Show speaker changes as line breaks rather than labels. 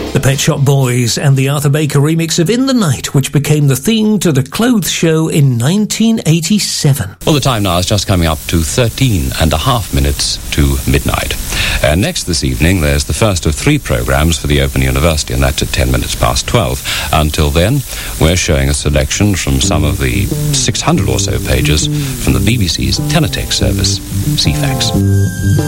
The Pet Shop Boys and the Arthur Baker remix of In the Night, which became the theme to the Clothes Show in 1987.
Well, the time now is just coming up to 13 and a half minutes to midnight. And next this evening, there's the first of 3 programs for the Open University, and that's at 10 minutes past 12. Until then, we're showing a selection from some of the 600 or so pages from the BBC's Teletext service, CFAX.